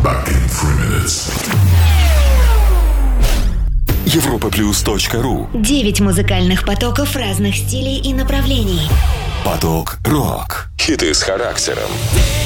Back in 3 minutes. Европаплюс.ру. 9 музыкальных потоков разных стилей и направлений. Поток рок. Хиты с характером.